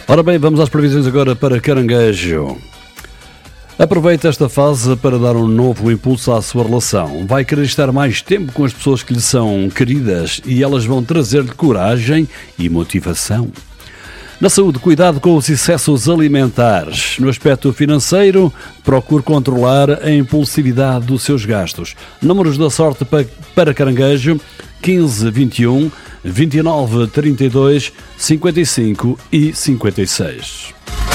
Ora bem, vamos às previsões agora para Caranguejo. Aproveita esta fase para dar um novo impulso à sua relação. Vai querer estar mais tempo com as pessoas que lhe são queridas e elas vão trazer-lhe coragem e motivação. Na saúde, cuidado com os excessos alimentares. No aspecto financeiro, procure controlar a impulsividade dos seus gastos. Números da sorte para Caranguejo: 15, 21, 29, 32, 55 e 56.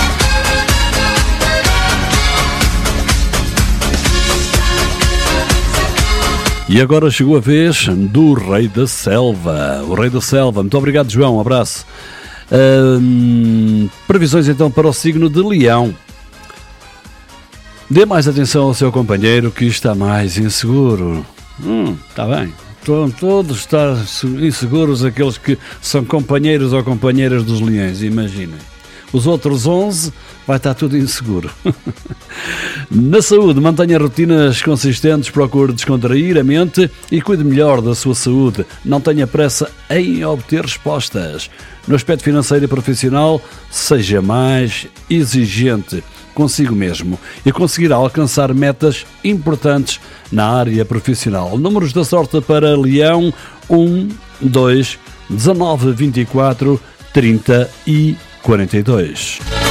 E agora chegou a vez do Rei da Selva. O Rei da Selva. Muito obrigado, João. Um abraço. Previsões então para o signo de Leão. Dê mais atenção ao seu companheiro que está mais inseguro. Está bem. Estão todos estar inseguros aqueles que são companheiros ou companheiras dos leões, imaginem. Os outros 11 vai estar tudo inseguro. Na saúde, mantenha rotinas consistentes, procure descontrair a mente e cuide melhor da sua saúde. Não tenha pressa em obter respostas. No aspecto financeiro e profissional, seja mais exigente consigo mesmo e conseguirá alcançar metas importantes na área profissional. Números da sorte para Leão: 1, 2, 19, 24, 30 e 42.